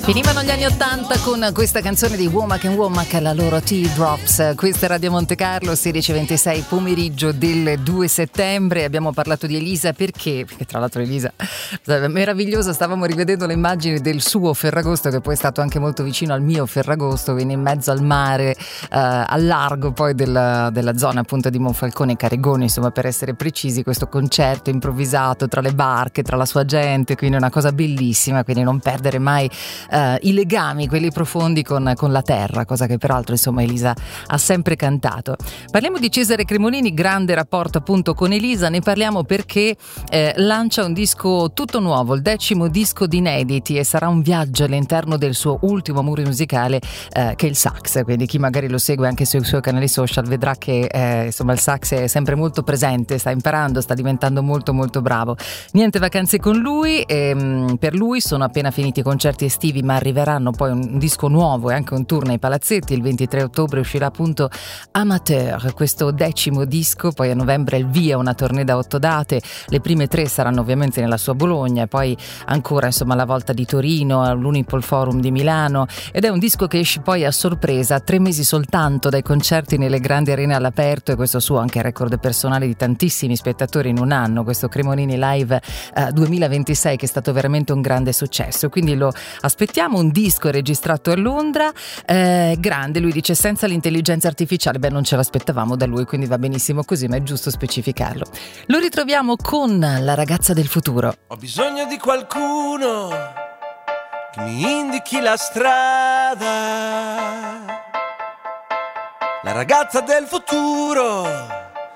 Finivano gli anni '80 con questa canzone di Womack and Womack, la loro Teardrops. Questa è Radio Monte Carlo, 16:26, pomeriggio del 2 settembre. Abbiamo parlato di Elisa perché tra l'altro Elisa meravigliosa, stavamo rivedendo le immagini del suo Ferragosto, che poi è stato anche molto vicino al mio Ferragosto, quindi in mezzo al mare, al largo poi della zona appunto di Monfalcone e Caregone, insomma, per essere precisi, questo concerto improvvisato tra le barche, tra la sua gente, quindi è una cosa bellissima, quindi non perdere mai i legami, quelli profondi con la terra, cosa che peraltro insomma Elisa ha sempre cantato. Parliamo di Cesare Cremonini, grande rapporto appunto con Elisa, ne parliamo perché lancia un disco tutto nuovo, il 10° disco di inediti, e sarà un viaggio all'interno del suo ultimo amore musicale che è il sax, quindi chi magari lo segue anche sui suoi canali social vedrà che insomma il sax è sempre molto presente, sta imparando, sta diventando molto molto bravo. Niente vacanze con lui, per lui sono appena finiti i concerti estivi, ma arriveranno poi un disco nuovo e anche un tour nei palazzetti. Il 23 ottobre uscirà appunto Amateur, questo 10° disco, poi a novembre il via, una tournée da 8 date, le prime 3 saranno ovviamente nella sua Bologna e poi ancora insomma la volta di Torino, all'Unipol Forum di Milano, ed è un disco che esce poi a sorpresa 3 mesi soltanto dai concerti nelle grandi arene all'aperto, e questo suo anche record personale di tantissimi spettatori in un anno, questo Cremonini Live 2026, che è stato veramente un grande successo, quindi lo aspettiamo. Un disco registrato a Londra, grande, lui dice senza l'intelligenza artificiale, non ce l'aspettavamo da lui, quindi va benissimo così, ma è giusto specificarlo. Lo ritroviamo con La ragazza del futuro. Ho bisogno di qualcuno che mi indichi la strada, la ragazza del futuro